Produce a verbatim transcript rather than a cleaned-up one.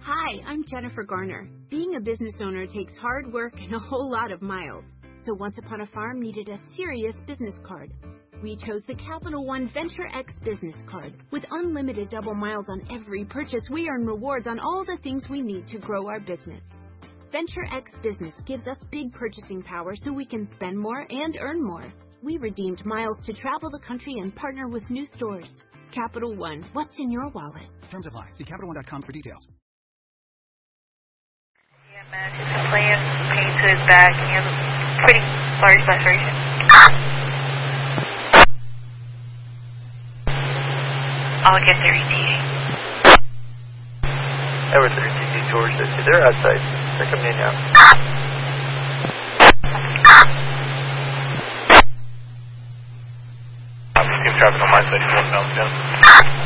Hi, I'm Jennifer Garner. Being a business owner takes hard work and a whole lot of miles. So Once Upon a Farm needed a serious business card. We chose the Capital One Venture X business card. With unlimited double miles on every purchase, we earn rewards on all the things we need to grow our business. Venture X Business gives us big purchasing power so we can spend more and earn more. We redeemed miles to travel the country and partner with new stores. Capital One, what's in your wallet? Terms apply. See Capital One dot com for details. E M S is complaints, pain to his back. He has a pretty large laceration. I'll get their E T A. Edward thirty-two, George, they're outside. They're coming in now. I'm just traffic on my side. He's going down.